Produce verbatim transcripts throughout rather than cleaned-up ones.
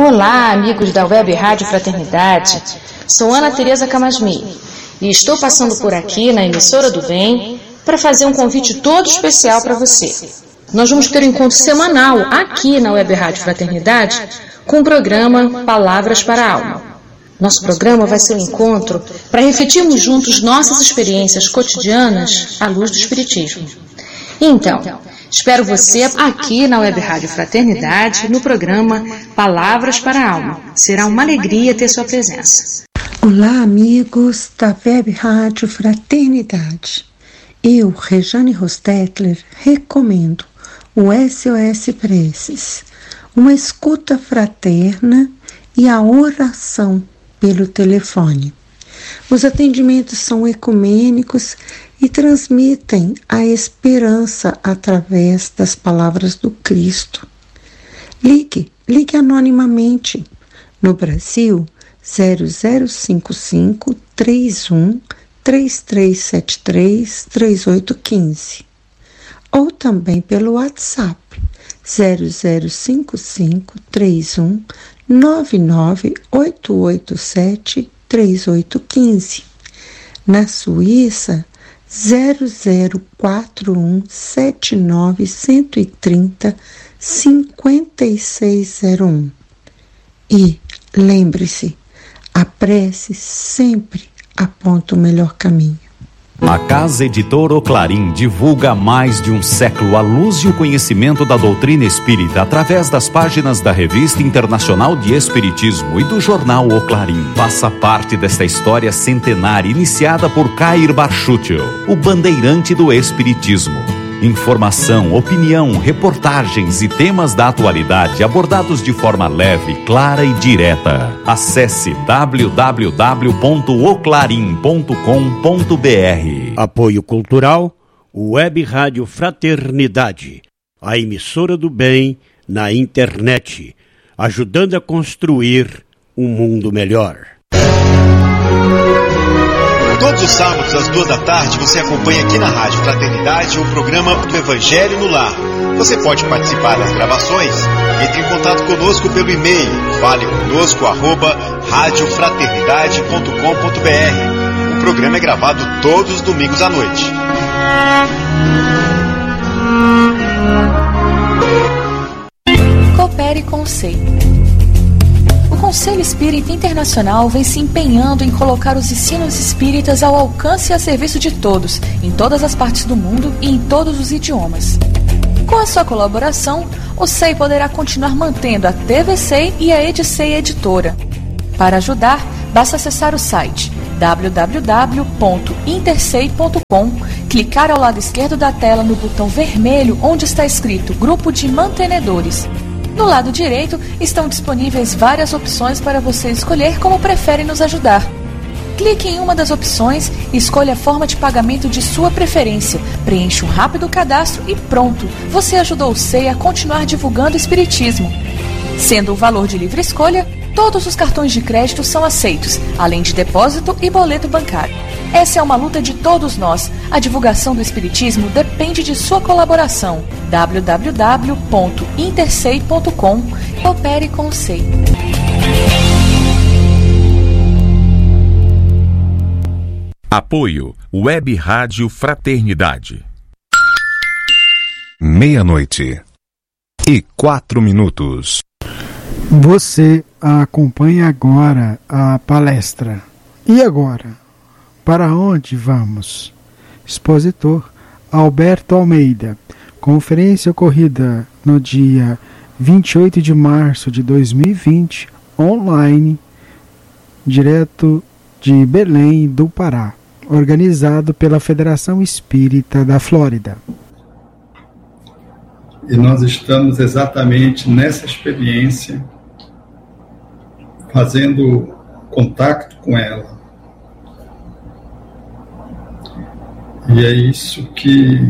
Olá, amigos da Web Rádio Fraternidade. Sou Ana Tereza Camasmi e estou passando por aqui na Emissora do Bem para fazer um convite todo especial para você. Nós vamos ter um encontro semanal aqui na Web Rádio Fraternidade com o programa Palavras para a Alma. Nosso programa vai ser um encontro para refletirmos juntos nossas experiências cotidianas à luz do Espiritismo. Então, espero você aqui na Web Rádio Fraternidade, no programa Palavras para a Alma. Será uma alegria ter sua presença. Olá, amigos da Web Rádio Fraternidade. Eu, Rejane Rostetler, recomendo o S O S Preces, uma escuta fraterna e a oração pelo telefone. Os atendimentos são ecumênicos e transmitem a esperança através das palavras do Cristo. Ligue, ligue anonimamente. No Brasil, zero zero cinco cinco, três um, três três sete três, três oito um cinco. Ou também pelo WhatsApp, zero zero cinco cinco, três um, nove nove oito oito sete, três oito um cinco. Na Suíça, zero zero quatro um, sete nove um três zero, cinco seis zero um. E lembre-se, a prece sempre aponta o melhor caminho. A Casa Editora O Clarim divulga há mais de um século a luz e o conhecimento da doutrina espírita através das páginas da Revista Internacional de Espiritismo e do jornal O Clarim. Faça parte desta história centenária iniciada por Kair Barchutel, o bandeirante do Espiritismo. Informação, opinião, reportagens e temas da atualidade abordados de forma leve, clara e direta. Acesse w w w ponto o clarim ponto com ponto b r. Apoio Cultural, Web Rádio Fraternidade, a emissora do bem na internet, ajudando a construir um mundo melhor. Todos os sábados, às duas da tarde, você acompanha aqui na Rádio Fraternidade o programa do Evangelho no Lar. Você pode participar das gravações? Entre em contato conosco pelo e-mail, fale conosco, arroba radiofraternidade ponto com ponto b r. O programa é gravado todos os domingos à noite. Coopere com o S E I. O Conselho Espírita Internacional vem se empenhando em colocar os ensinos espíritas ao alcance e a serviço de todos, em todas as partes do mundo e em todos os idiomas. Com a sua colaboração, o S E I poderá continuar mantendo a T V C E I e a Edicei Editora. Para ajudar, basta acessar o site w w w ponto intersei ponto com, clicar ao lado esquerdo da tela no botão vermelho onde está escrito Grupo de Mantenedores. No lado direito estão disponíveis várias opções para você escolher como prefere nos ajudar. Clique em uma das opções e escolha a forma de pagamento de sua preferência. Preencha um rápido cadastro e pronto! Você ajudou o S E I a continuar divulgando o Espiritismo. Sendo o valor de livre escolha, todos os cartões de crédito são aceitos, além de depósito e boleto bancário. Essa é uma luta de todos nós. A divulgação do Espiritismo depende de sua colaboração. w w w ponto intersei ponto com. Coopere com o S E I. Apoio Web Rádio Fraternidade. Meia-noite e quatro minutos. Você acompanha agora a palestra. E agora? Para onde vamos? Expositor Alberto Almeida. Conferência ocorrida no dia vinte e oito de março de dois mil e vinte, online, direto de Belém do Pará, organizado pela Federação Espírita da Flórida. E nós estamos exatamente nessa experiência, fazendo contato com ela. E é isso que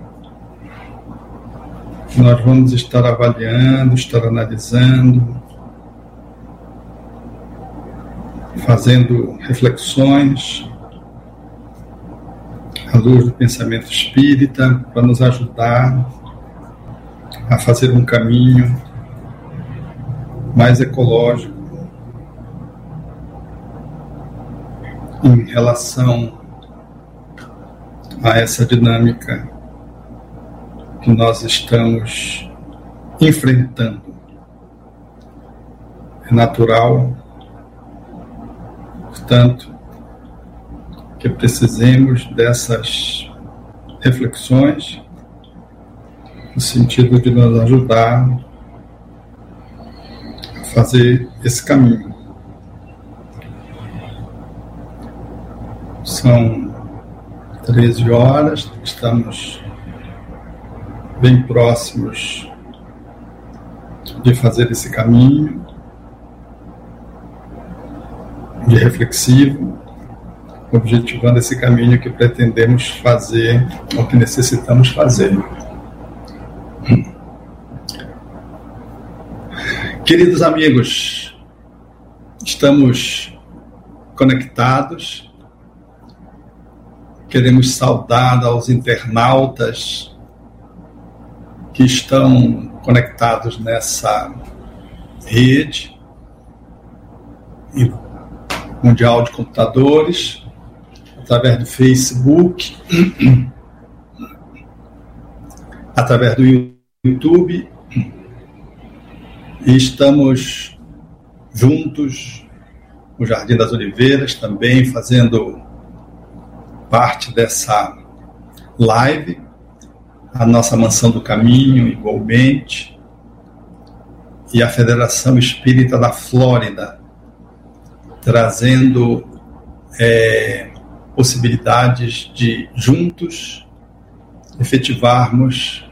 nós vamos estar avaliando, estar analisando, fazendo reflexões à luz do pensamento espírita para nos ajudar a fazer um caminho mais ecológico em relação a essa dinâmica que nós estamos enfrentando. É natural, portanto, que precisemos dessas reflexões no sentido de nos ajudar a fazer esse caminho. São treze horas, estamos bem próximos de fazer esse caminho de reflexivo, objetivando esse caminho que pretendemos fazer, ou que necessitamos fazer. Queridos amigos, estamos conectados. Queremos saudar aos internautas que estão conectados nessa rede mundial de computadores, através do Facebook, através do YouTube, e estamos juntos no Jardim das Oliveiras também fazendo parte dessa live, a nossa Mansão do Caminho igualmente, e a Federação Espírita da Flórida, trazendo é, possibilidades de juntos efetivarmos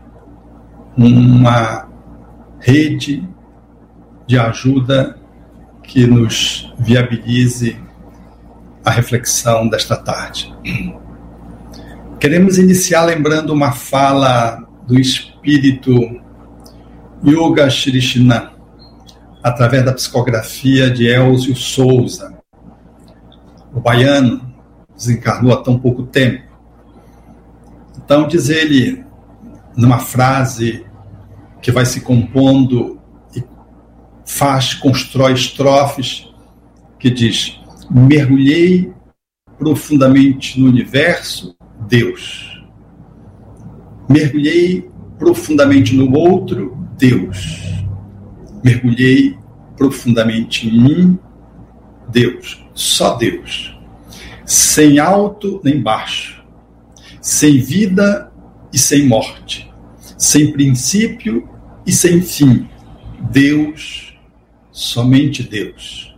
uma rede de ajuda que nos viabilize a reflexão desta tarde. Queremos iniciar lembrando uma fala do espírito Yoga Shrishnam, através da psicografia de Elzio Souza. O baiano desencarnou há tão pouco tempo. Então, diz ele, numa frase que vai se compondo e faz, constrói estrofes, que diz: mergulhei profundamente no universo, Deus. Mergulhei profundamente no outro, Deus. Mergulhei profundamente em mim, Deus. Só Deus. Sem alto nem baixo. Sem vida e sem morte. Sem princípio e sem fim. Deus, somente Deus.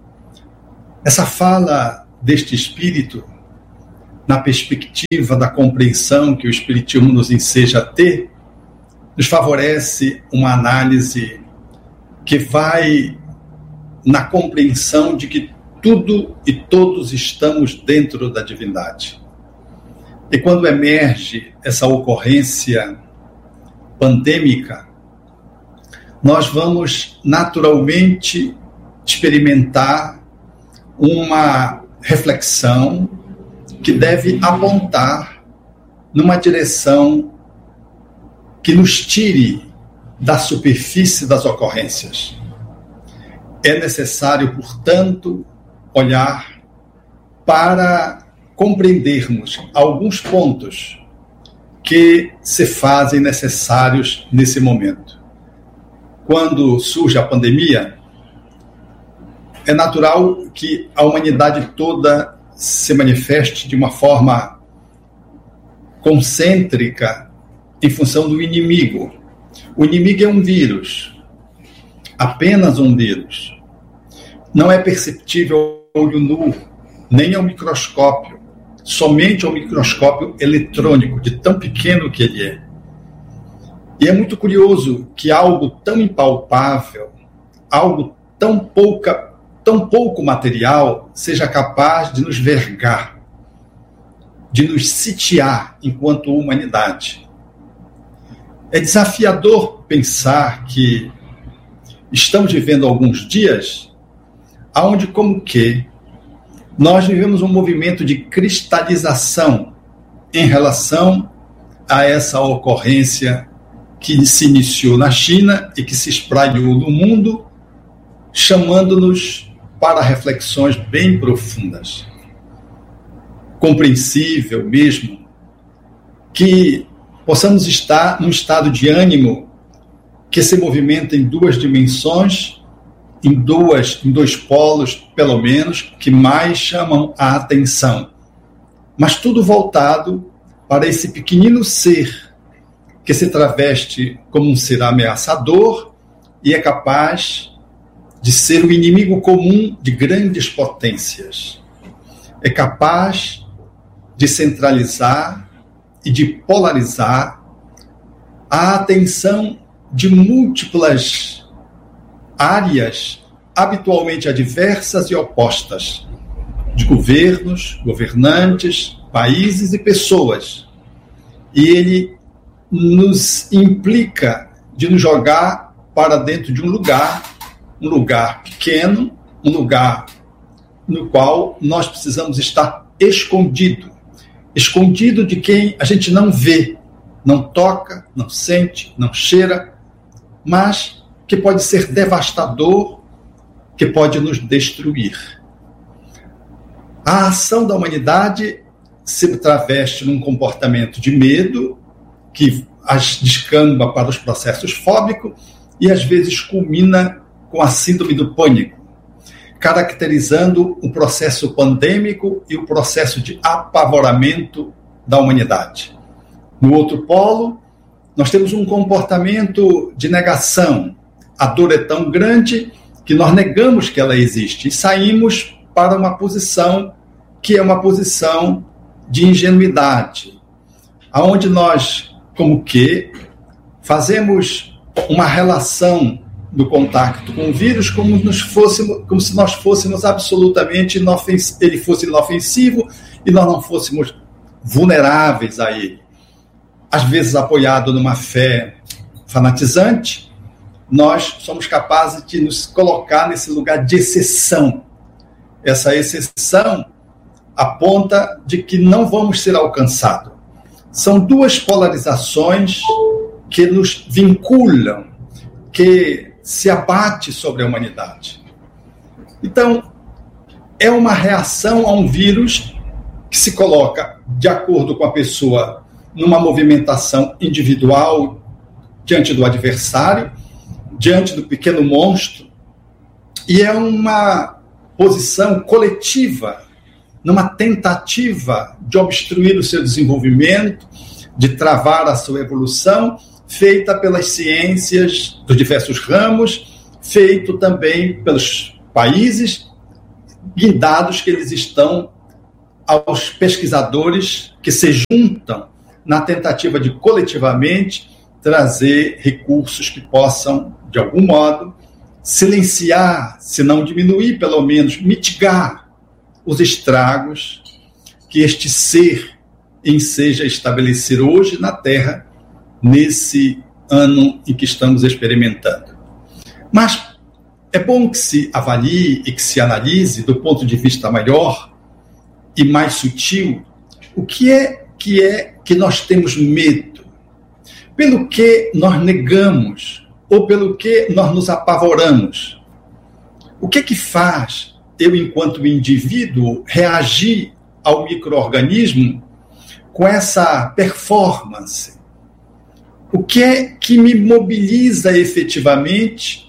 Essa fala deste espírito, na perspectiva da compreensão que o Espiritismo nos enseja a ter, nos favorece uma análise que vai na compreensão de que tudo e todos estamos dentro da divindade. E quando emerge essa ocorrência pandêmica, nós vamos naturalmente experimentar uma reflexão que deve apontar numa direção que nos tire da superfície das ocorrências. É necessário, portanto, olhar para compreendermos alguns pontos que se fazem necessários nesse momento. Quando surge a pandemia, é natural que a humanidade toda se manifeste de uma forma concêntrica em função do inimigo. O inimigo é um vírus, apenas um vírus. Não é perceptível ao olho nu, nem ao microscópio, somente ao microscópio eletrônico, de tão pequeno que ele é. E é muito curioso que algo tão impalpável, algo tão, pouca, tão pouco material, seja capaz de nos vergar, de nos sitiar enquanto humanidade. É desafiador pensar que estamos vivendo alguns dias onde, como que, nós vivemos um movimento de cristalização em relação a essa ocorrência que se iniciou na China e que se espraiou no mundo chamando-nos para reflexões bem profundas. Compreensível mesmo que possamos estar num estado de ânimo que se movimenta em duas dimensões, em, duas, em dois polos, pelo menos, que mais chamam a atenção. Mas tudo voltado para esse pequenino ser que se traveste como um ser ameaçador e é capaz de ser o inimigo comum de grandes potências. É capaz de centralizar e de polarizar a atenção de múltiplas áreas habitualmente adversas e opostas, de governos, governantes, países e pessoas. E ele nos implica de nos jogar para dentro de um lugar, um lugar pequeno, um lugar no qual nós precisamos estar escondido. Escondido de quem a gente não vê, não toca, não sente, não cheira, mas que pode ser devastador, que pode nos destruir. A ação da humanidade se traveste num comportamento de medo, que as descamba para os processos fóbicos e às vezes culmina com a síndrome do pânico, caracterizando o processo pandêmico e o processo de apavoramento da humanidade. No outro polo, nós temos um comportamento de negação. A dor é tão grande que nós negamos que ela existe e saímos para uma posição que é uma posição de ingenuidade, aonde nós, como que, fazemos uma relação do contato com o vírus como, nos fôssemos, como se nós fôssemos absolutamente inofensivo, ele fosse inofensivo e nós não fôssemos vulneráveis a ele. Às vezes apoiado numa fé fanatizante, nós somos capazes de nos colocar nesse lugar de exceção. Essa exceção aponta de que não vamos ser alcançados. São duas polarizações que nos vinculam, que se abate sobre a humanidade. Então, é uma reação a um vírus que se coloca, de acordo com a pessoa, numa movimentação individual diante do adversário, diante do pequeno monstro, e é uma posição coletiva, numa tentativa de obstruir o seu desenvolvimento, de travar a sua evolução, feita pelas ciências dos diversos ramos, feito também pelos países, guindados que eles estão aos pesquisadores que se juntam na tentativa de coletivamente trazer recursos que possam, de algum modo, silenciar, se não diminuir, pelo menos mitigar os estragos que este ser enseja estabelecer hoje na Terra, nesse ano em que estamos experimentando. Mas é bom que se avalie e que se analise, do ponto de vista maior e mais sutil, o que é que é que nós temos medo, pelo que nós negamos ou pelo que nós nos apavoramos. O que é que faz eu, enquanto indivíduo, reagir ao micro-organismo com essa performance? O que é que me mobiliza efetivamente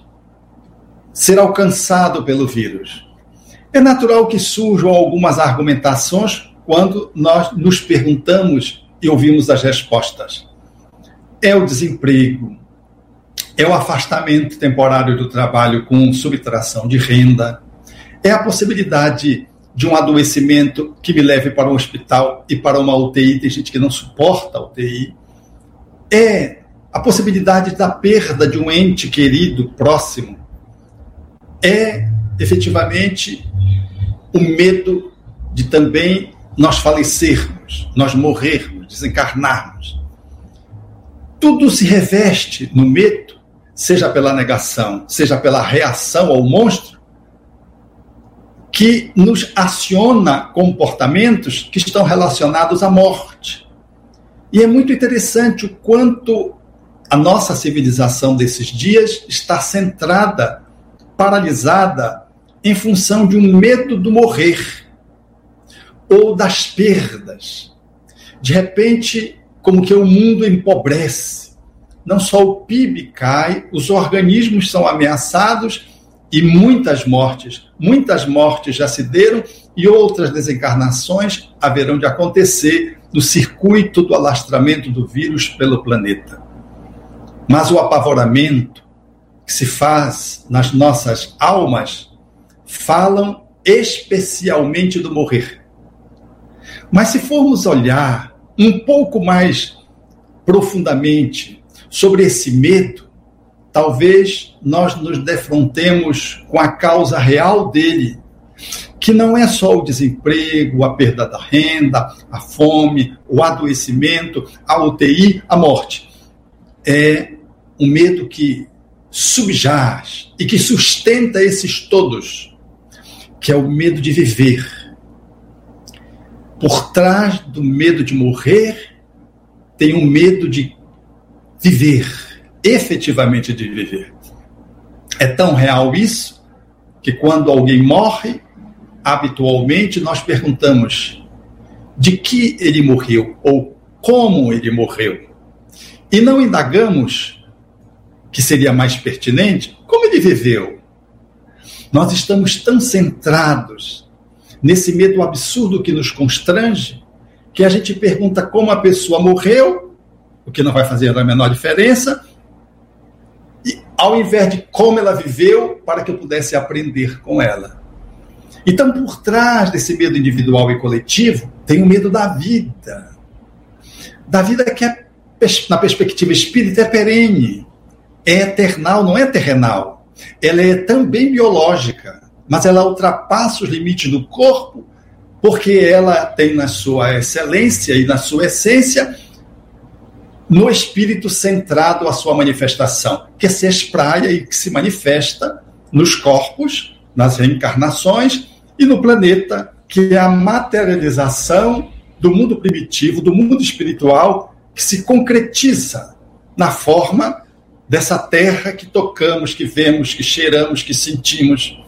ser alcançado pelo vírus? É natural que surjam algumas argumentações quando nós nos perguntamos e ouvimos as respostas. É o desemprego, é o afastamento temporário do trabalho com subtração de renda, é a possibilidade de um adoecimento que me leve para um hospital e para uma U T I, tem gente que não suporta a U T I, é a possibilidade da perda de um ente querido, próximo, é efetivamente o medo de também nós falecermos, nós morrermos, desencarnarmos. Tudo se reveste no medo, seja pela negação, seja pela reação ao monstro, que nos aciona comportamentos que estão relacionados à morte. E é muito interessante o quanto a nossa civilização desses dias está centrada paralisada em função de um medo do morrer ou das perdas. De repente, como que o mundo empobrece. Não só o P I B cai, os organismos são ameaçados e muitas mortes, muitas mortes já se deram e outras desencarnações haverão de acontecer no circuito do alastramento do vírus pelo planeta. Mas o apavoramento que se faz nas nossas almas falam especialmente do morrer. Mas se formos olhar um pouco mais profundamente sobre esse medo, talvez nós nos defrontemos com a causa real dele, que não é só o desemprego, a perda da renda, a fome, o adoecimento, a U T I, a morte. É um medo que subjaz e que sustenta esses todos, que é o medo de viver. Por trás do medo de morrer, tem um medo de viver, efetivamente de viver. É tão real isso, que quando alguém morre, habitualmente nós perguntamos de que ele morreu ou como ele morreu. E não indagamos, que seria mais pertinente, como ele viveu. Nós estamos tão centrados nesse medo absurdo que nos constrange, que a gente pergunta como a pessoa morreu, o que não vai fazer a menor diferença, e ao invés de como ela viveu, para que eu pudesse aprender com ela. Então, por trás desse medo individual e coletivo, tem o medo da vida. Da vida que, é, na perspectiva espírita, é perene, é eternal, não é terrenal. Ela é também biológica, mas ela ultrapassa os limites do corpo, porque ela tem na sua excelência e na sua essência, no espírito centrado à sua manifestação, que se espraia e que se manifesta nos corpos, nas reencarnações e no planeta, que é a materialização do mundo primitivo, do mundo espiritual, que se concretiza na forma dessa terra que tocamos, que vemos, que cheiramos, que sentimos.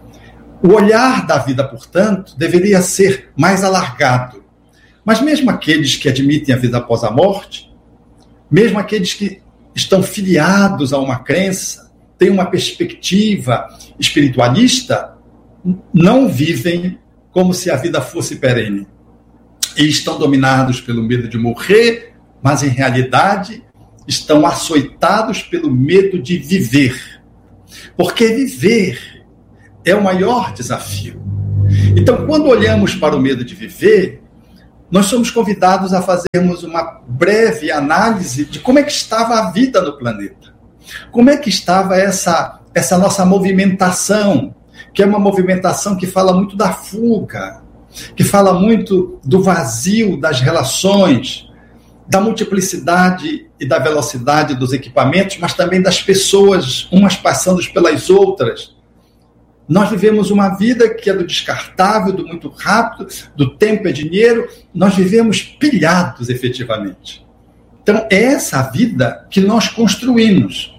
O olhar da vida, portanto, deveria ser mais alargado. Mas mesmo aqueles que admitem a vida após a morte, mesmo aqueles que estão filiados a uma crença, têm uma perspectiva espiritualista, não vivem como se a vida fosse perene. E estão dominados pelo medo de morrer, mas em realidade estão açoitados pelo medo de viver. Porque viver é o maior desafio. Então, quando olhamos para o medo de viver, nós somos convidados a fazermos uma breve análise de como é que estava a vida no planeta. Como é que estava essa, essa nossa movimentação, que é uma movimentação que fala muito da fuga, que fala muito do vazio das relações, da multiplicidade e da velocidade dos equipamentos, mas também das pessoas, umas passando pelas outras. Nós vivemos uma vida que é do descartável, do muito rápido, do tempo é dinheiro. Nós vivemos pilhados, efetivamente. Então, é essa vida que nós construímos.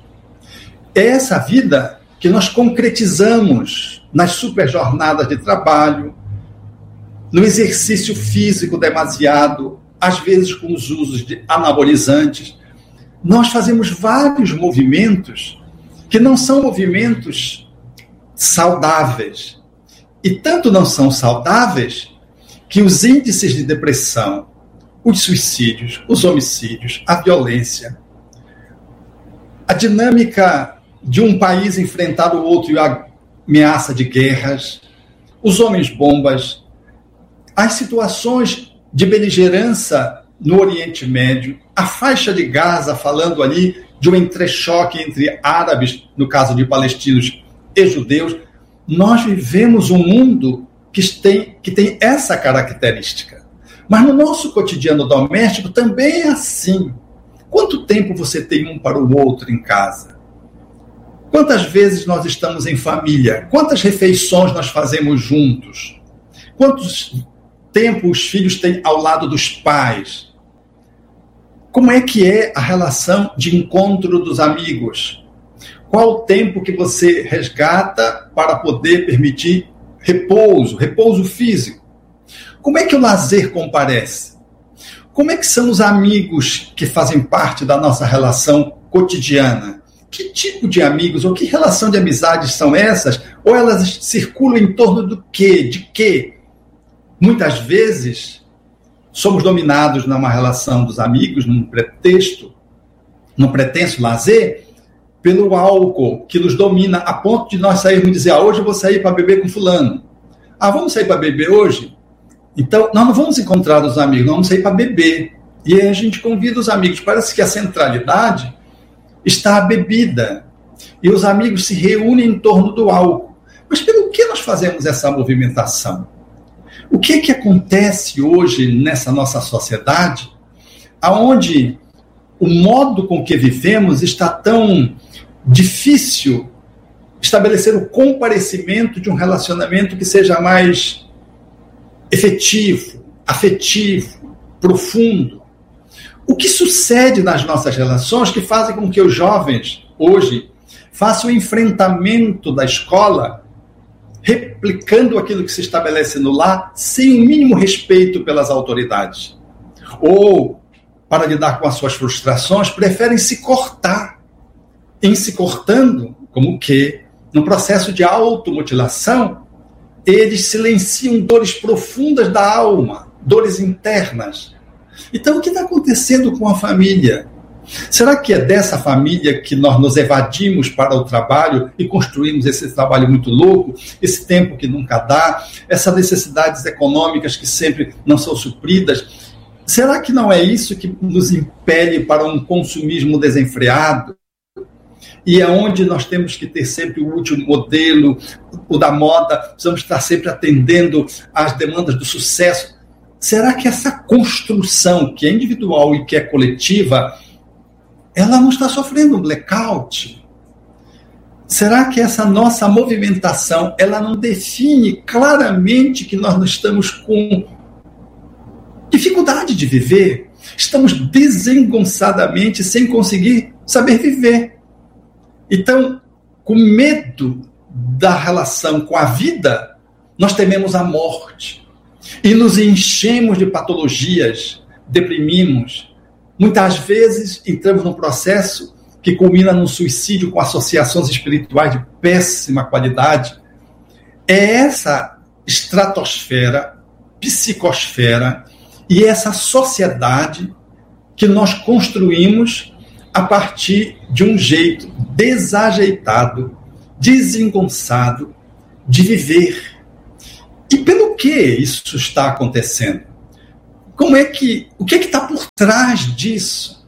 É essa vida que nós concretizamos nas super jornadas de trabalho, no exercício físico demasiado, às vezes com os usos de anabolizantes. Nós fazemos vários movimentos que não são movimentos saudáveis. E tanto não são saudáveis que os índices de depressão, os suicídios, os homicídios, a violência, a dinâmica de um país enfrentar o outro e a ameaça de guerras, os homens-bombas, as situações de beligerância no Oriente Médio, a faixa de Gaza, falando ali de um entrechoque entre árabes, no caso de palestinos, e judeus. Nós vivemos um mundo que tem, que tem essa característica. Mas no nosso cotidiano doméstico também é assim. Quanto tempo você tem um para o outro em casa? Quantas vezes nós estamos em família? Quantas refeições nós fazemos juntos? Quantos tempo os filhos têm ao lado dos pais? Como é que é a relação de encontro dos amigos? Qual o tempo que você resgata para poder permitir repouso, repouso físico? Como é que o lazer comparece? Como é que são os amigos que fazem parte da nossa relação cotidiana? Que tipo de amigos ou que relação de amizades são essas? Ou elas circulam em torno do quê? De quê? Muitas vezes somos dominados numa relação dos amigos, num pretexto, num pretenso lazer, pelo álcool que nos domina a ponto de nós sairmos e dizer, ah, hoje eu vou sair para beber com fulano. Ah, vamos sair para beber hoje? Então, nós não vamos encontrar os amigos, nós vamos sair para beber. E aí a gente convida os amigos. Parece que a centralidade está a bebida. E os amigos se reúnem em torno do álcool. Mas pelo que nós fazemos essa movimentação? O que é que acontece hoje nessa nossa sociedade, aonde o modo com que vivemos está tão difícil estabelecer o comparecimento de um relacionamento que seja mais efetivo, afetivo, profundo? O que sucede nas nossas relações que fazem com que os jovens, hoje, façam o enfrentamento da escola replicando aquilo que se estabelece no lar sem o mínimo respeito pelas autoridades? Ou, para lidar com as suas frustrações, preferem se cortar. Em se cortando, como que, no processo de automutilação, eles silenciam dores profundas da alma, dores internas. Então, o que está acontecendo com a família? Será que é dessa família que nós nos evadimos para o trabalho e construímos esse trabalho muito louco, esse tempo que nunca dá, essas necessidades econômicas que sempre não são supridas? Será que não é isso que nos impele para um consumismo desenfreado? E é onde nós temos que ter sempre o último modelo, o da moda, precisamos estar sempre atendendo às demandas do sucesso. Será que essa construção, que é individual e que é coletiva, ela não está sofrendo um blackout? Será que essa nossa movimentação, ela não define claramente que nós não estamos com dificuldade de viver? Estamos desengonçadamente sem conseguir saber viver. Então, com medo da relação com a vida, nós tememos a morte. E nos enchemos de patologias, deprimimos. Muitas vezes entramos num processo que culmina num suicídio com associações espirituais de péssima qualidade. É essa estratosfera, psicosfera e essa sociedade que nós construímos a partir de um jeito desajeitado, desengonçado de viver. E pelo que isso está acontecendo? Como é que, o que é que está por trás disso?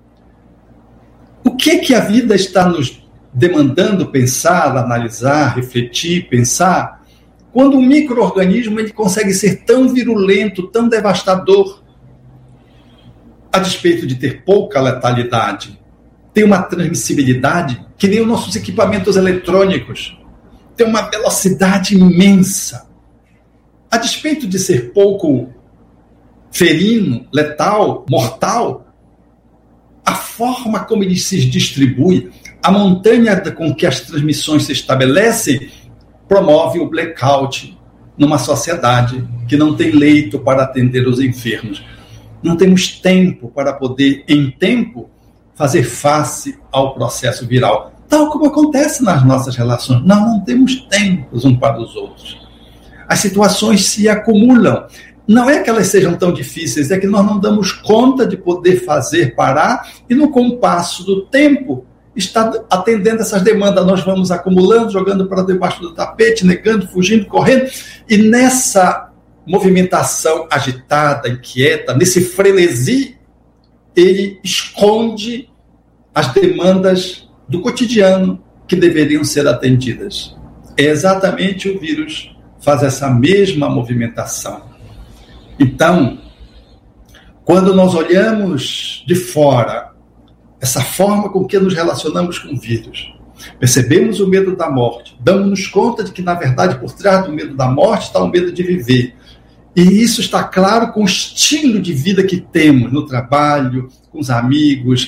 O que é que a vida está nos demandando pensar, analisar, refletir, pensar, quando um micro-organismo ele consegue ser tão virulento, tão devastador, a despeito de ter pouca letalidade, tem uma transmissibilidade que nem os nossos equipamentos eletrônicos, tem uma velocidade imensa. A despeito de ser pouco ferino, letal, mortal, a forma como ele se distribui, a montanha com que as transmissões se estabelecem, promove o blackout numa sociedade que não tem leito para atender os enfermos. Não temos tempo para poder, em tempo, fazer face ao processo viral. Tal como acontece nas nossas relações. Nós não temos tempos uns para os outros. As situações se acumulam. Não é que elas sejam tão difíceis, é que nós não damos conta de poder fazer parar e no compasso do tempo está atendendo essas demandas. Nós vamos acumulando, jogando para debaixo do tapete, negando, fugindo, correndo. E nessa movimentação agitada, inquieta, nesse frenesi, ele esconde as demandas do cotidiano que deveriam ser atendidas. É exatamente o vírus faz essa mesma movimentação. Então, quando nós olhamos de fora essa forma com que nos relacionamos com o vírus, percebemos o medo da morte, damos-nos conta de que, na verdade, por trás do medo da morte está o medo de viver. E isso está claro com o estilo de vida que temos no trabalho, com os amigos,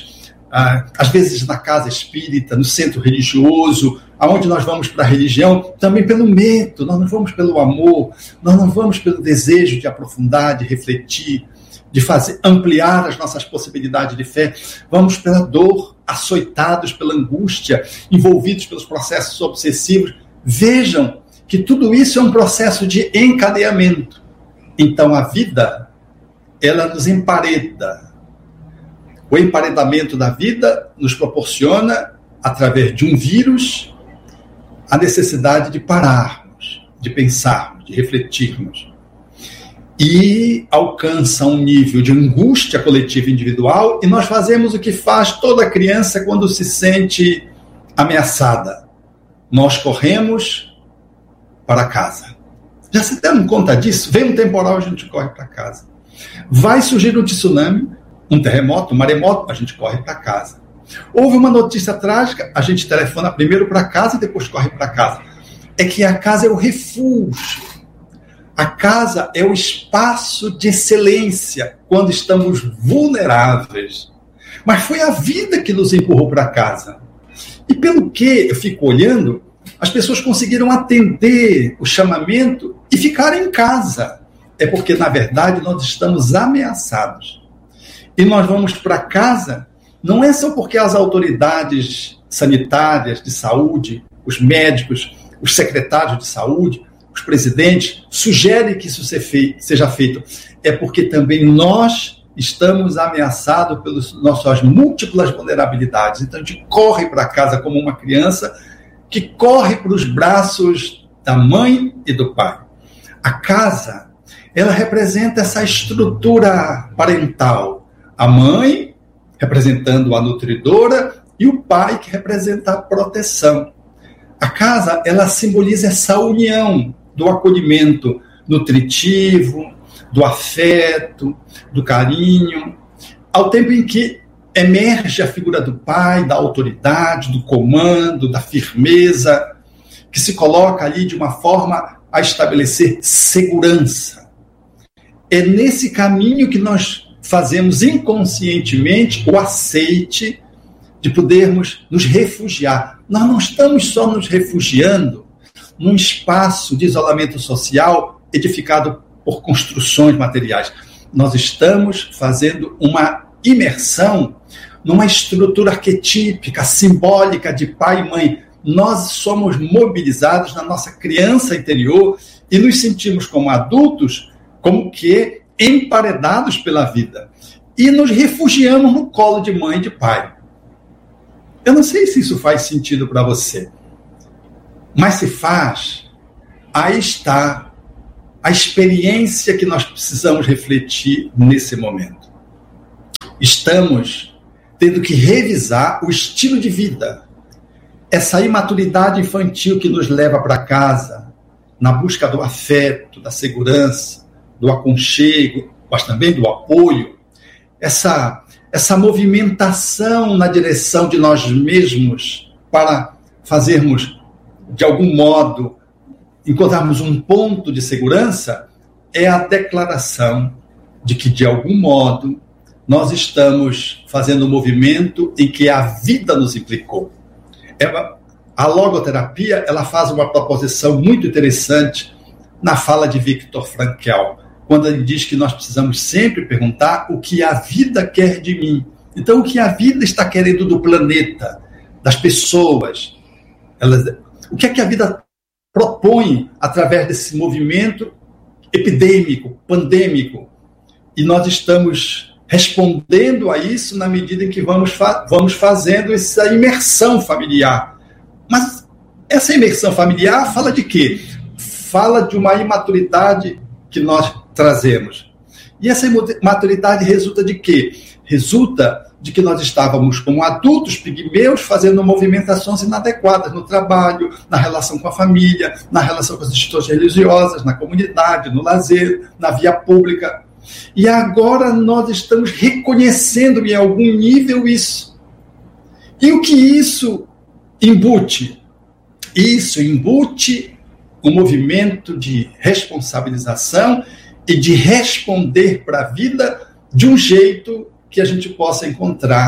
ah, às vezes na casa espírita, no centro religioso, aonde nós vamos para a religião, também pelo medo, nós não vamos pelo amor, nós não vamos pelo desejo de aprofundar, de refletir, de fazer, ampliar as nossas possibilidades de fé, vamos pela dor, açoitados pela angústia, envolvidos pelos processos obsessivos. Vejam que tudo isso é um processo de encadeamento. Então a vida, ela nos empareda. O emparedamento da vida nos proporciona, através de um vírus, a necessidade de pararmos, de pensarmos, de refletirmos. E alcança um nível de angústia coletiva e individual, e nós fazemos o que faz toda criança quando se sente ameaçada. Nós corremos para casa. Já se deram conta disso? Vem um temporal, a gente corre para casa. Vai surgir um tsunami, um terremoto, um maremoto, a gente corre para casa. Houve uma notícia trágica, a gente telefona primeiro para casa e depois corre para casa. É que a casa é o refúgio. A casa é o espaço de excelência quando estamos vulneráveis. Mas foi a vida que nos empurrou para casa. E pelo que eu fico olhando, as pessoas conseguiram atender o chamamento e ficar em casa. É porque, na verdade, nós estamos ameaçados. E nós vamos para casa, não é só porque as autoridades sanitárias de saúde, os médicos, os secretários de saúde, os presidentes sugerem que isso seja feito. É porque também nós estamos ameaçados pelas nossas múltiplas vulnerabilidades. Então a gente corre para casa como uma criança que corre para os braços da mãe e do pai. A casa, ela representa essa estrutura parental. A mãe representando a nutridora e o pai que representa a proteção. A casa, ela simboliza essa união do acolhimento nutritivo, do afeto, do carinho, ao tempo em que emerge a figura do pai, da autoridade, do comando, da firmeza, que se coloca ali de uma forma a estabelecer segurança. É nesse caminho que nós fazemos inconscientemente o aceite de podermos nos refugiar. Nós não estamos só nos refugiando num espaço de isolamento social edificado por construções materiais. Nós estamos fazendo uma imersão numa estrutura arquetípica, simbólica de pai e mãe. Nós somos mobilizados na nossa criança interior e nos sentimos como adultos, como que emparedados pela vida. E nos refugiamos no colo de mãe e de pai. Eu não sei se isso faz sentido para você, mas se faz, aí está a experiência que nós precisamos refletir nesse momento. Estamos tendo que revisar o estilo de vida, essa imaturidade infantil que nos leva para casa, na busca do afeto, da segurança, do aconchego, mas também do apoio, essa, essa movimentação na direção de nós mesmos para fazermos, de algum modo, encontrarmos um ponto de segurança, é a declaração de que, de algum modo, nós estamos fazendo um movimento em que a vida nos implicou. Ela, a logoterapia, ela faz uma proposição muito interessante na fala de Viktor Frankl, quando ele diz que nós precisamos sempre perguntar o que a vida quer de mim. Então, o que a vida está querendo do planeta, das pessoas, elas, o que é que a vida propõe através desse movimento epidêmico, pandêmico, e nós estamos respondendo a isso na medida em que vamos, fa- vamos fazendo essa imersão familiar. Mas essa imersão familiar fala de quê? Fala de uma imaturidade que nós trazemos. E essa imaturidade resulta de quê? Resulta de que nós estávamos como adultos pigmeus fazendo movimentações inadequadas no trabalho, na relação com a família, na relação com as instituições religiosas, na comunidade, no lazer, na via pública. E agora nós estamos reconhecendo em algum nível isso. E o que isso embute? Isso embute um movimento de responsabilização e de responder para a vida de um jeito que a gente possa encontrar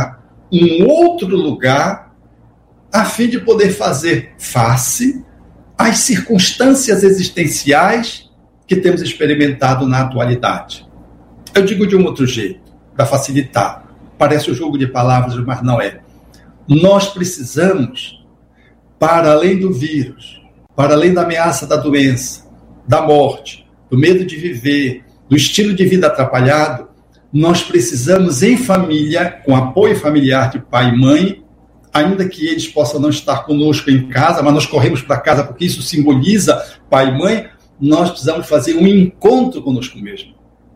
um outro lugar a fim de poder fazer face às circunstâncias existenciais que temos experimentado na atualidade. Eu digo de um outro jeito, para facilitar. Parece um jogo de palavras, mas não é. Nós precisamos, para além do vírus, para além da ameaça da doença, da morte, do medo de viver, do estilo de vida atrapalhado, nós precisamos, em família, com apoio familiar de pai e mãe, ainda que eles possam não estar conosco em casa, mas nós corremos para casa porque isso simboliza pai e mãe, nós precisamos fazer um encontro conosco mesmo.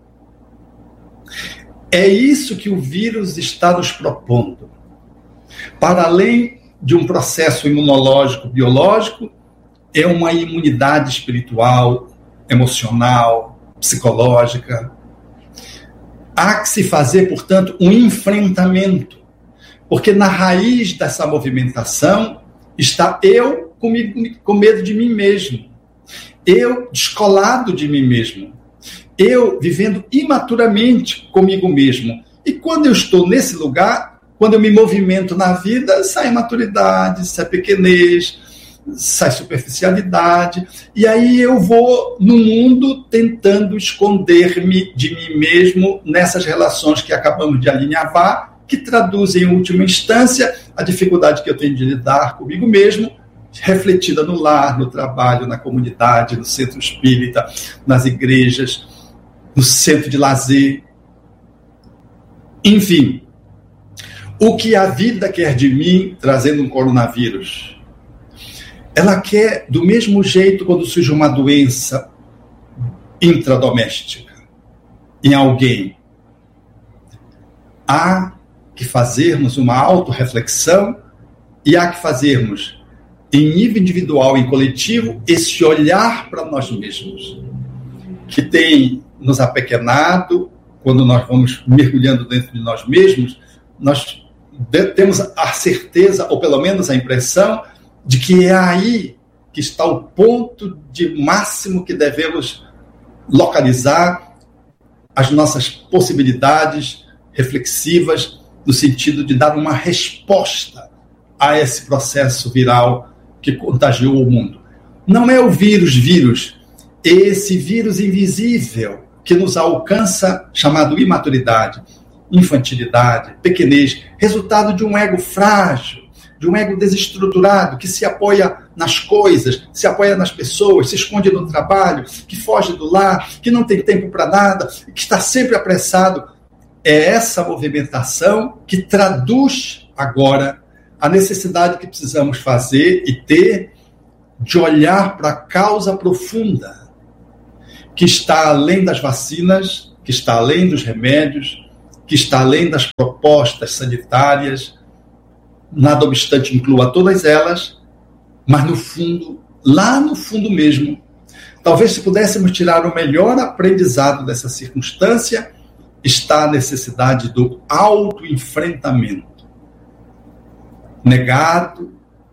É isso que o vírus está nos propondo. Para além de um processo imunológico, biológico, é uma imunidade espiritual, emocional, psicológica. Há que se fazer, portanto, um enfrentamento, porque na raiz dessa movimentação está eu comigo, com medo de mim mesmo, eu descolado de mim mesmo, eu vivendo imaturamente comigo mesmo. E quando eu estou nesse lugar, quando eu me movimento na vida, sai maturidade, sai pequenez, sai superficialidade, e aí eu vou no mundo tentando esconder-me de mim mesmo nessas relações que acabamos de alinhavar, que traduzem, em última instância, a dificuldade que eu tenho de lidar comigo mesmo, refletida no lar, no trabalho, na comunidade, no centro espírita, nas igrejas, no centro de lazer. Enfim, o que a vida quer de mim, trazendo um coronavírus? Ela quer, do mesmo jeito, quando surge uma doença intradoméstica em alguém, há que fazermos uma autorreflexão e há que fazermos, em nível individual e coletivo, esse olhar para nós mesmos, que tem nos apequenado. Quando nós vamos mergulhando dentro de nós mesmos, nós temos a certeza, ou pelo menos a impressão, de que é aí que está o ponto de máximo que devemos localizar as nossas possibilidades reflexivas, no sentido de dar uma resposta a esse processo viral que contagiou o mundo. Não é o vírus, vírus, esse vírus invisível que nos alcança, chamado imaturidade, infantilidade, pequenez, resultado de um ego frágil, de um ego desestruturado, que se apoia nas coisas, se apoia nas pessoas, se esconde no trabalho, que foge do lar, que não tem tempo para nada, que está sempre apressado. É essa movimentação que traduz agora a necessidade que precisamos fazer e ter de olhar para a causa profunda, que está além das vacinas, que está além dos remédios, que está além das propostas sanitárias. Nada obstante inclua todas elas, mas no fundo, lá no fundo mesmo, talvez se pudéssemos tirar o melhor aprendizado dessa circunstância, está a necessidade do autoenfrentamento. Negado,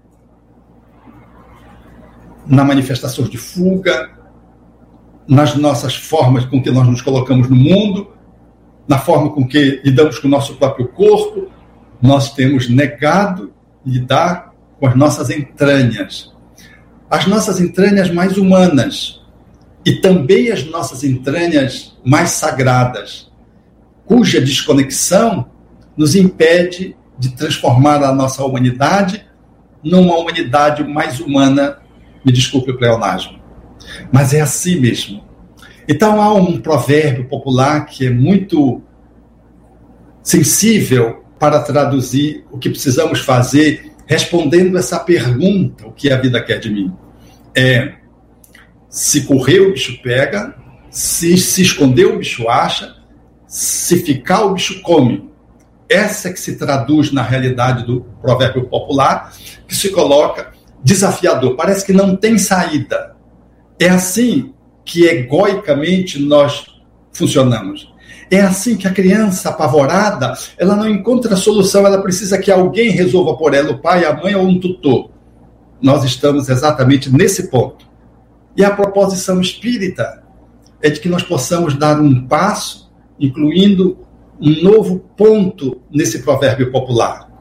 na manifestação de fuga, nas nossas formas com que nós nos colocamos no mundo, na forma com que lidamos com o nosso próprio corpo, nós temos negado lidar com as nossas entranhas. As nossas entranhas mais humanas e também as nossas entranhas mais sagradas, cuja desconexão nos impede de transformar a nossa humanidade numa humanidade mais humana. Me desculpe o pleonasmo, mas é assim mesmo. Então há um provérbio popular que é muito sensível para traduzir o que precisamos fazer, respondendo essa pergunta: o que a vida quer de mim? É: se correr o bicho pega, se se esconder o bicho acha, se ficar o bicho come. Essa que se traduz na realidade do provérbio popular, que se coloca desafiador, parece que não tem saída. É assim que egoicamente nós funcionamos. É assim que a criança apavorada, ela não encontra solução, ela precisa que alguém resolva por ela, o pai, a mãe ou um tutor. Nós estamos exatamente nesse ponto. E a proposição espírita é de que nós possamos dar um passo, incluindo um novo ponto nesse provérbio popular.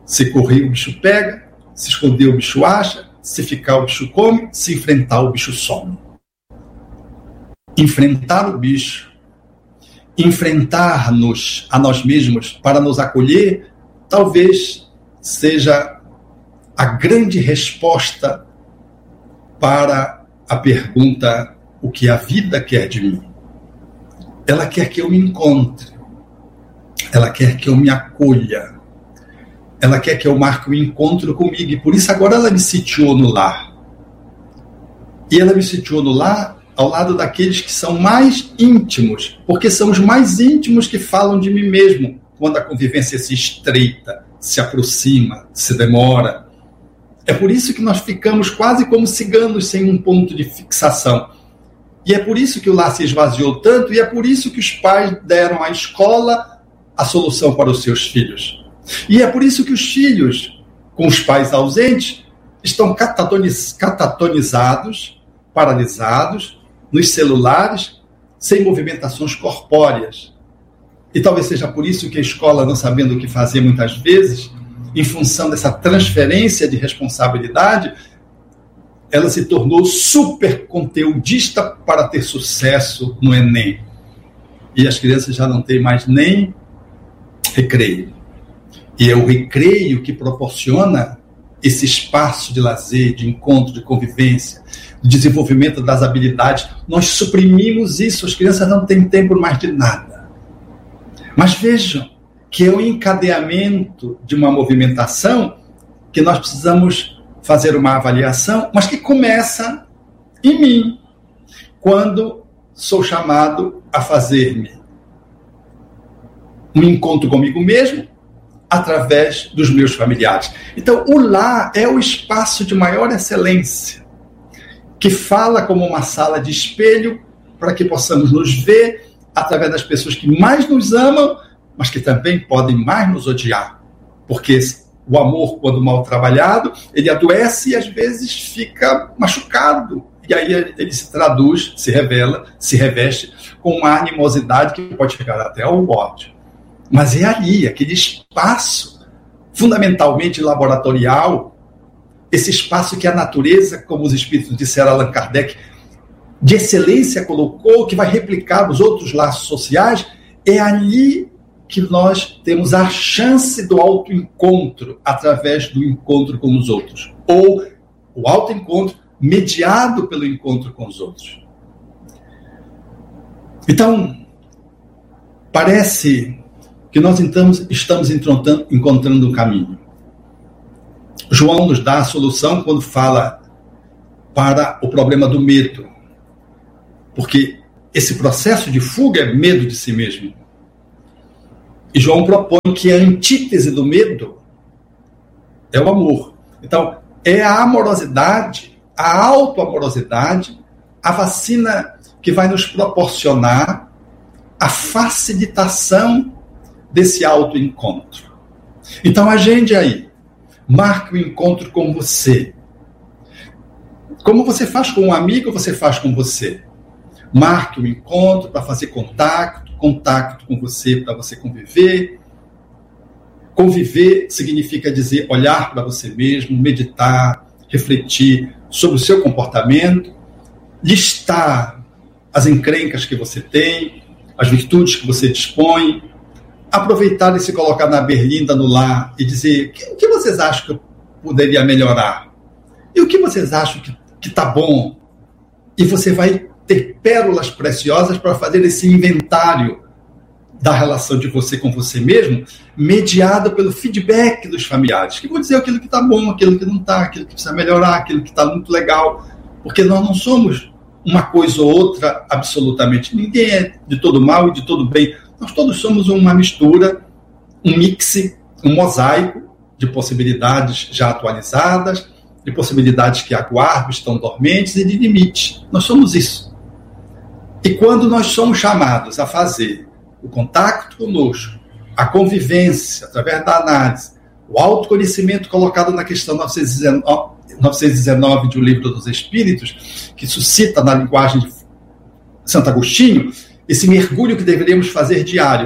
Se correr, o bicho pega. Se esconder, o bicho acha. Se ficar, o bicho come. Se enfrentar, o bicho some. Enfrentar o bicho, enfrentar-nos a nós mesmos para nos acolher, talvez seja a grande resposta para a pergunta: o que a vida quer de mim? Ela quer que eu me encontre. Ela quer que eu me acolha. Ela quer que eu marque o um encontro comigo. E por isso agora ela me sitiou no lar. E ela me sitiou no lar ao lado daqueles que são mais íntimos, porque são os mais íntimos que falam de mim mesmo, quando a convivência se estreita, se aproxima, se demora. É por isso que nós ficamos quase como ciganos sem um ponto de fixação. E é por isso que o lar se esvaziou tanto, e é por isso que os pais deram à escola a solução para os seus filhos. E é por isso que os filhos, com os pais ausentes, estão catatoniz- catatonizados, paralisados, nos celulares, sem movimentações corpóreas. E talvez seja por isso que a escola, não sabendo o que fazer muitas vezes, em função dessa transferência de responsabilidade, ela se tornou super conteudista para ter sucesso no Enem. E as crianças já não têm mais nem recreio. E é o recreio que proporciona esse espaço de lazer, de encontro, de convivência, de desenvolvimento das habilidades. Nós suprimimos isso, as crianças não têm tempo mais de nada. Mas vejam que é o encadeamento de uma movimentação que nós precisamos fazer uma avaliação, mas que começa em mim, quando sou chamado a fazer-me um encontro comigo mesmo, através dos meus familiares. Então, o lar é o espaço de maior excelência, que fala como uma sala de espelho, para que possamos nos ver através das pessoas que mais nos amam, mas que também podem mais nos odiar. Porque o amor, quando mal trabalhado, ele adoece e às vezes fica machucado. E aí ele se traduz, se revela, se reveste com uma animosidade que pode chegar até ao ódio. Mas é ali, aquele espaço fundamentalmente laboratorial, esse espaço que a natureza, como os espíritos disseram, Allan Kardec, de excelência colocou, que vai replicar nos outros laços sociais, é ali que nós temos a chance do autoencontro através do encontro com os outros. Ou o autoencontro mediado pelo encontro com os outros. Então, parece que nós então estamos encontrando um caminho. João nos dá a solução quando fala para o problema do medo. Porque esse processo de fuga é medo de si mesmo. E João propõe que a antítese do medo é o amor. Então, é a amorosidade, a autoamorosidade, a vacina que vai nos proporcionar a facilitação desse autoencontro. Então, agende aí. Marque o encontro com você. Como você faz com um amigo, você faz com você. Marque o encontro para fazer contato, contato com você para você conviver. Conviver significa dizer, olhar para você mesmo, meditar, refletir sobre o seu comportamento, listar as encrencas que você tem, as virtudes que você dispõe, aproveitar e se colocar na berlinda no lar e dizer, o que vocês acham que eu poderia melhorar? E o que vocês acham que está bom? E você vai ter pérolas preciosas para fazer esse inventário da relação de você com você mesmo, mediado pelo feedback dos familiares, que vão dizer aquilo que está bom, aquilo que não está, aquilo que precisa melhorar, aquilo que está muito legal, porque nós não somos uma coisa ou outra absolutamente. Ninguém é de todo mal e de todo bem. Nós todos somos uma mistura, um mix, um mosaico de possibilidades já atualizadas, de possibilidades que aguardam, estão dormentes e de limites. Nós somos isso. E quando nós somos chamados a fazer o contato conosco, a convivência através da análise, o autoconhecimento colocado na questão novecentos e dezenove de O Livro dos Espíritos, que suscita na linguagem de Santo Agostinho, esse mergulho que deveríamos fazer diário.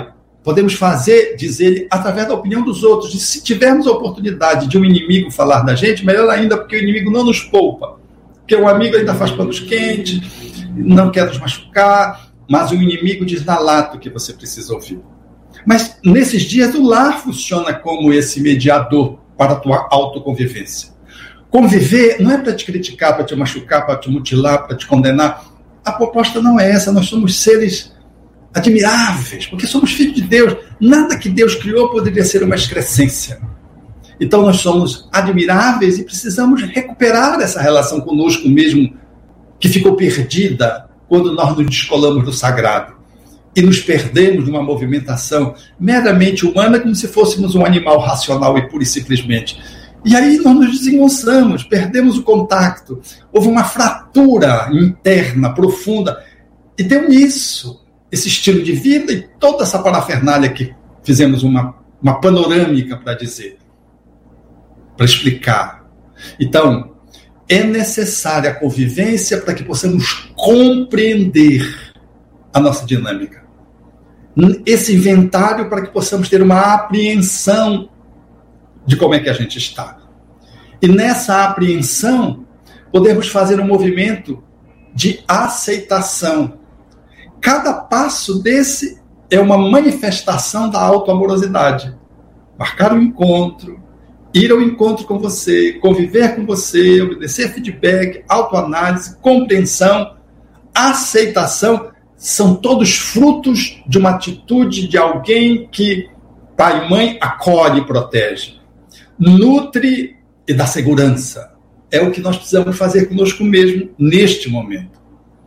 podemos fazer, diz ele, através da opinião dos outros. E se tivermos a oportunidade de um inimigo falar da gente, melhor ainda, porque o inimigo não nos poupa. Porque o amigo ainda faz panos quentes, não quer nos machucar, mas o inimigo diz na lata o que você precisa ouvir. Mas nesses dias o lar funciona como esse mediador para a tua autoconvivência. Conviver não é para te criticar, para te machucar, para te mutilar, para te condenar. A proposta não é essa. Nós somos seres admiráveis, porque somos filhos de Deus. Nada que Deus criou poderia ser uma excrescência. Então nós somos admiráveis e precisamos recuperar essa relação conosco mesmo, que ficou perdida quando nós nos descolamos do sagrado e nos perdemos numa movimentação meramente humana, como se fôssemos um animal racional e pura e simplesmente. E aí nós nos desengonçamos, perdemos o contato, houve uma fratura interna, profunda, e deu nisso, esse estilo de vida e toda essa parafernália que fizemos uma, uma panorâmica para dizer, para explicar. Então, é necessária a convivência para que possamos compreender a nossa dinâmica. Esse inventário para que possamos ter uma apreensão de como é que a gente está. E nessa apreensão, podemos fazer um movimento de aceitação. Cada passo desse é uma manifestação da autoamorosidade. Marcar um encontro, ir ao encontro com você, conviver com você, obedecer feedback, autoanálise, compreensão, aceitação, são todos frutos de uma atitude de alguém que pai e mãe acolhe e protege, nutre e dá segurança. É o que nós precisamos fazer conosco mesmo neste momento.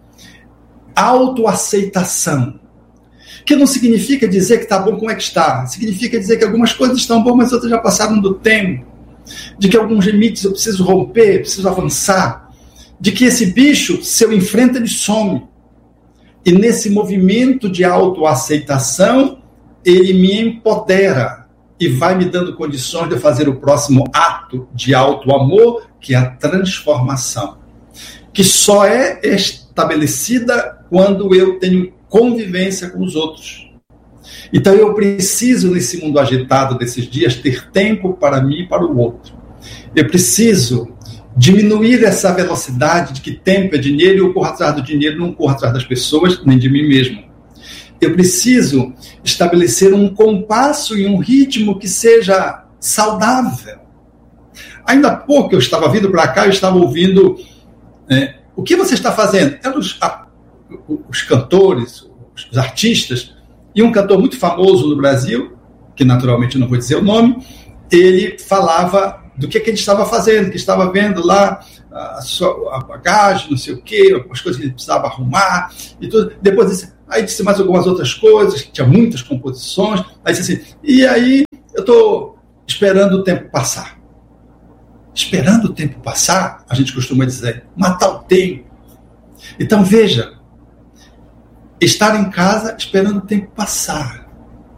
Autoaceitação, que não significa dizer que está bom como é que está, significa dizer que algumas coisas estão boas, mas outras já passaram do tempo, de que alguns limites eu preciso romper, preciso avançar, de que esse bicho, se eu enfrento, ele some. E nesse movimento de autoaceitação, ele me empodera e vai me dando condições de eu fazer o próximo ato de autoamor, que é a transformação, que só é estabelecida quando eu tenho convivência com os outros. Então eu preciso, nesse mundo agitado desses dias, ter tempo para mim e para o outro. Eu preciso diminuir essa velocidade de que tempo é dinheiro e eu corro atrás do dinheiro, não corro atrás das pessoas, nem de mim mesmo. Eu preciso estabelecer um compasso e um ritmo que seja saudável. Ainda há pouco eu estava vindo para cá, eu estava ouvindo é, o que você está fazendo? Eram os, a, os cantores, os artistas, e um cantor muito famoso no Brasil, que naturalmente eu não vou dizer o nome, ele falava do que, que ele estava fazendo, que estava vendo lá a sua a bagagem, não sei o quê, as coisas que ele precisava arrumar, e tudo. Depois disse, aí disse mais algumas outras coisas, que tinha muitas composições, aí disse assim, e aí eu estou esperando o tempo passar. Esperando o tempo passar, a gente costuma dizer, matar o tempo. Então veja, estar em casa esperando o tempo passar.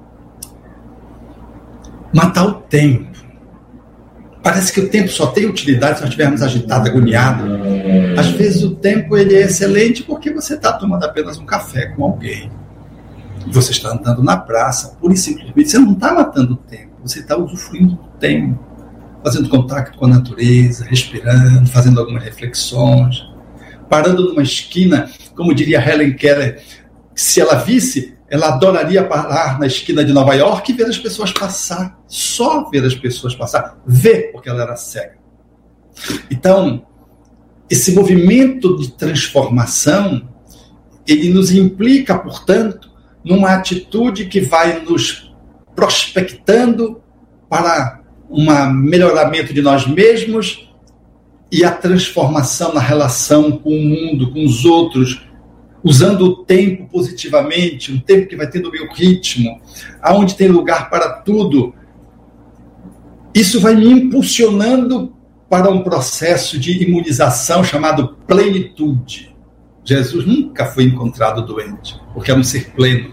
Matar o tempo. Parece que o tempo só tem utilidade se nós estivermos agitados, agoniados. Às vezes o tempo ele é excelente porque você está tomando apenas um café com alguém. Você está andando na praça, pura e simplesmente. Você não está matando o tempo, você está usufruindo do tempo, fazendo contato com a natureza, respirando, fazendo algumas reflexões, parando numa esquina, como diria Helen Keller, se ela visse, ela adoraria parar na esquina de Nova York e ver as pessoas passar, só ver as pessoas passar, ver, porque ela era cega. Então, esse movimento de transformação, ele nos implica, portanto, numa atitude que vai nos prospectando para um melhoramento de nós mesmos e a transformação na relação com o mundo, com os outros, usando o tempo positivamente, um tempo que vai ter no meu ritmo, aonde tem lugar para tudo. Isso vai me impulsionando para um processo de imunização chamado plenitude. Jesus nunca foi encontrado doente, porque é um ser pleno.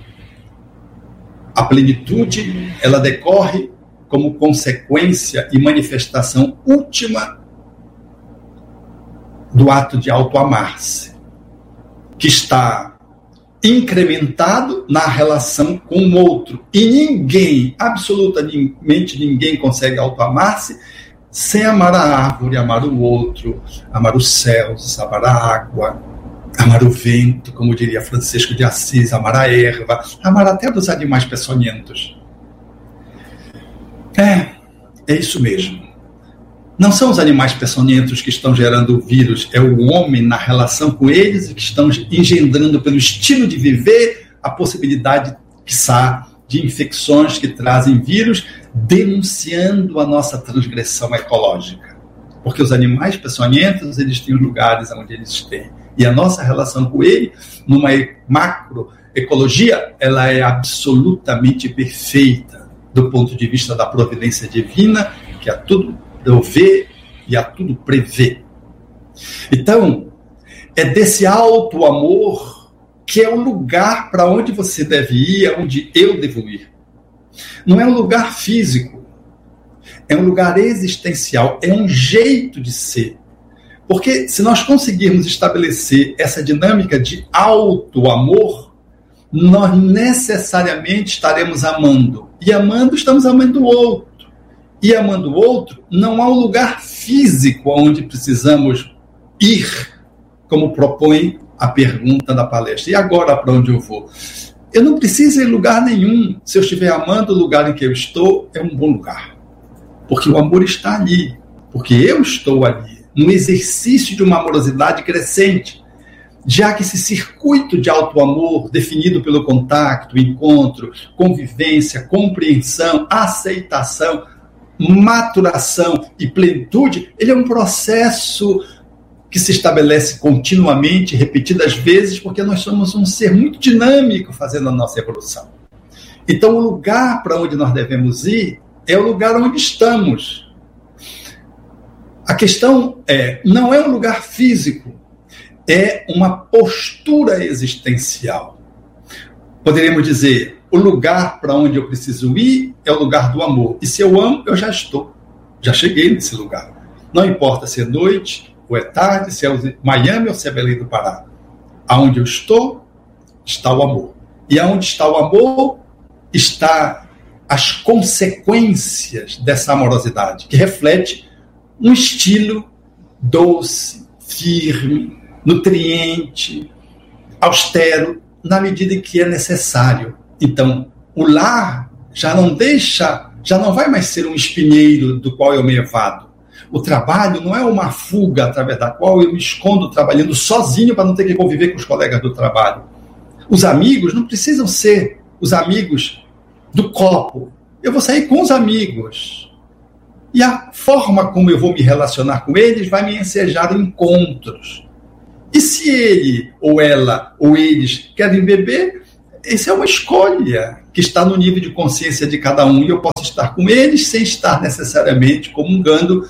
A plenitude, ela decorre como consequência e manifestação última do ato de autoamar-se, que está incrementado na relação com o outro. E ninguém, absolutamente ninguém, consegue autoamar-se sem amar a árvore, amar o outro, amar os céus, amar a água, amar o vento, como diria Francisco de Assis, amar a erva, amar até dos animais peçonhentos. É, é isso mesmo. Não são os animais peçonhentos que estão gerando o vírus, é o homem na relação com eles e que estão engendrando pelo estilo de viver a possibilidade, quiçá, de infecções que trazem vírus, denunciando a nossa transgressão ecológica. Porque os animais peçonhentos, eles têm os lugares onde eles têm. E a nossa relação com ele, numa macroecologia, ela é absolutamente perfeita do ponto de vista da providência divina, que a tudo vê e a tudo prevê. Então, é desse alto amor que é o lugar para onde você deve ir, onde eu devo ir. Não é um lugar físico, é um lugar existencial, é um jeito de ser. Porque se nós conseguirmos estabelecer essa dinâmica de alto amor, nós necessariamente estaremos amando. E amando, estamos amando o outro. E amando o outro, não há um lugar físico onde precisamos ir, como propõe a pergunta da palestra. E agora, para onde eu vou? Eu não preciso ir em lugar nenhum. Se eu estiver amando o lugar em que eu estou, é um bom lugar. Porque o amor está ali. Porque eu estou ali, no exercício de uma amorosidade crescente. Já que esse circuito de alto amor, definido pelo contato, encontro, convivência, compreensão, aceitação, maturação e plenitude, ele é um processo que se estabelece continuamente, repetidas vezes, porque nós somos um ser muito dinâmico fazendo a nossa evolução. Então, o lugar para onde nós devemos ir é o lugar onde estamos. A questão é, não é um lugar físico, é uma postura existencial. Poderíamos dizer, o lugar para onde eu preciso ir é o lugar do amor. E se eu amo, eu já estou. Já cheguei nesse lugar. Não importa se é noite ou é tarde, se é Miami ou se é Belém do Pará. Aonde eu estou, está o amor. E aonde está o amor, está as consequências dessa amorosidade, que reflete um estilo doce, firme, nutriente, austero, na medida em que é necessário. Então, o lar já não deixa, já não vai mais ser um espinheiro do qual eu me evado. O trabalho não é uma fuga através da qual eu me escondo trabalhando sozinho para não ter que conviver com os colegas do trabalho. Os amigos não precisam ser os amigos do copo. Eu vou sair com os amigos. E a forma como eu vou me relacionar com eles vai me ensejar encontros. E se ele, ou ela, ou eles querem beber, essa é uma escolha que está no nível de consciência de cada um. E eu posso estar com eles sem estar necessariamente comungando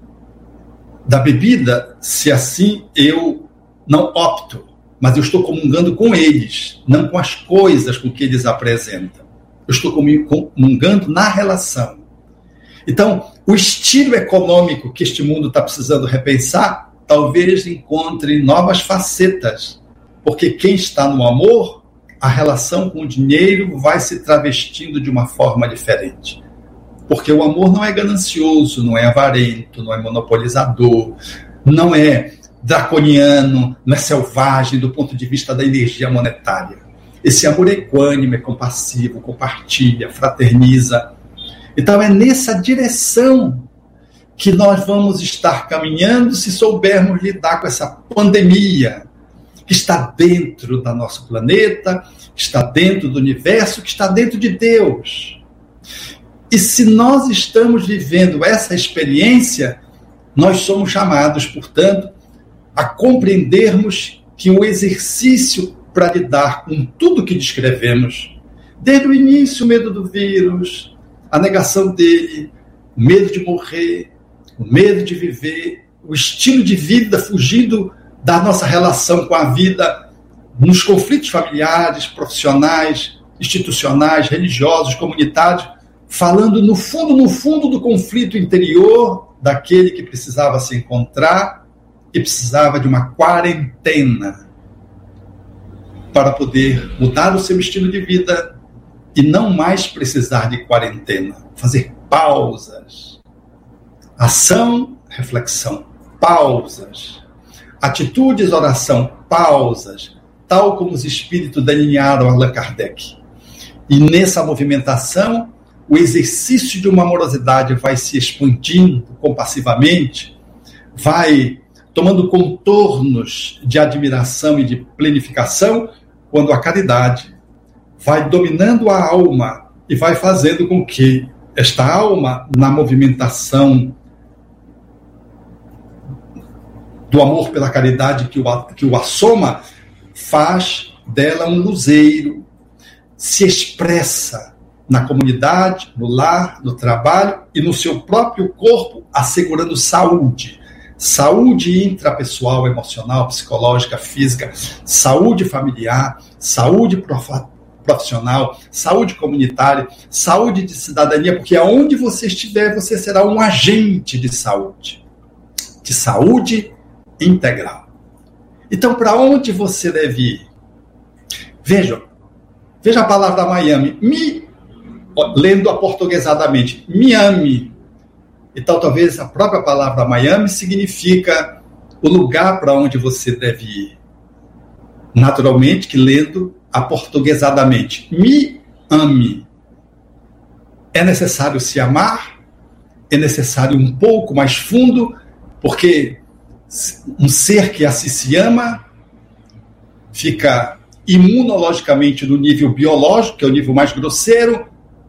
da bebida, se assim eu não opto. Mas eu estou comungando com eles, não com as coisas com que eles apresentam. Eu estou comungando na relação. Então, o estilo econômico que este mundo está precisando repensar, talvez encontre novas facetas. Porque quem está no amor, a relação com o dinheiro vai se travestindo de uma forma diferente. Porque o amor não é ganancioso, não é avarento, não é monopolizador, não é draconiano, não é selvagem do ponto de vista da energia monetária. Esse amor é equânime, é compassivo, compartilha, fraterniza. Então é nessa direção que nós vamos estar caminhando se soubermos lidar com essa pandemia que está dentro do nosso planeta, que está dentro do universo, que está dentro de Deus. E se nós estamos vivendo essa experiência, nós somos chamados, portanto, a compreendermos que o exercício para lidar com tudo que descrevemos, desde o início, o medo do vírus, a negação dele, o medo de morrer, o medo de viver, o estilo de vida fugindo da nossa relação com a vida, nos conflitos familiares, profissionais, institucionais, religiosos, comunitários, falando no fundo, no fundo do conflito interior daquele que precisava se encontrar e precisava de uma quarentena para poder mudar o seu estilo de vida e não mais precisar de quarentena. Fazer pausas. Ação, reflexão, pausas. Atitudes, oração, pausas. Tal como os espíritos delinearam Allan Kardec. E nessa movimentação, o exercício de uma amorosidade vai se expandindo compassivamente, vai tomando contornos de admiração e de plenificação, quando a caridade vai dominando a alma e vai fazendo com que esta alma, na movimentação do amor pela caridade que o, que o assoma, faz dela um luzeiro, se expressa na comunidade, no lar, no trabalho e no seu próprio corpo, assegurando saúde. Saúde intrapessoal, emocional, psicológica, física, saúde familiar, saúde profissional, saúde comunitária, saúde de cidadania, porque aonde você estiver, você será um agente de saúde, de saúde integral. Então, para onde você deve ir? Veja, veja a palavra Miami, me, lendo aportuguesadamente, Miami. Então, talvez a própria palavra Miami significa o lugar para onde você deve ir. Naturalmente, que lendo aportuguesadamente, me ame. É necessário se amar, é necessário um pouco mais fundo, porque um ser que assim se ama fica imunologicamente no nível biológico, que é o nível mais grosseiro,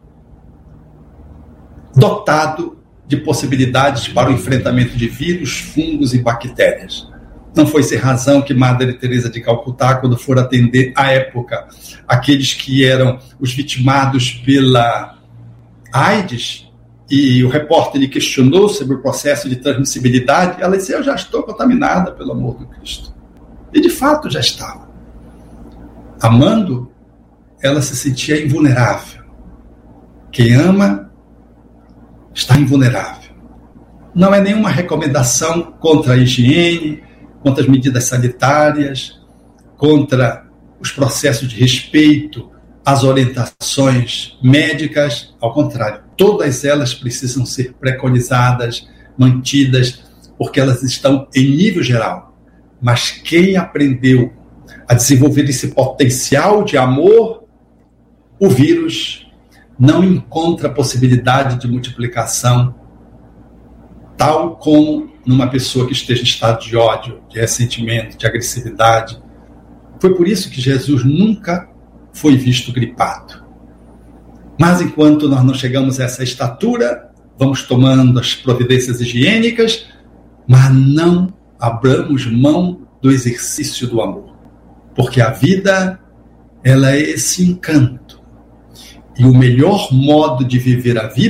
dotado de possibilidades para o enfrentamento de vírus, fungos e bactérias. Não foi sem razão que Madre Teresa de Calcutá, quando for atender à época aqueles que eram os vitimados pela AIDS, e o repórter lhe questionou sobre o processo de transmissibilidade, ela disse, eu já estou contaminada pelo amor do Cristo. E de fato já estava. Amando, ela se sentia invulnerável. Quem ama está invulnerável. Não é nenhuma recomendação contra a higiene, contra as medidas sanitárias, contra os processos de respeito às orientações médicas. Ao contrário, todas elas precisam ser preconizadas, mantidas, porque elas estão em nível geral. Mas quem aprendeu a desenvolver esse potencial de amor, o vírus não encontra possibilidade de multiplicação, tal como numa pessoa que esteja em estado de ódio, de ressentimento, de agressividade. Foi por isso que Jesus nunca foi visto gripado. Mas enquanto nós não chegamos a essa estatura, vamos tomando as providências higiênicas, mas não abramos mão do exercício do amor. Porque a vida, ela é esse encanto. E o melhor modo de viver a vida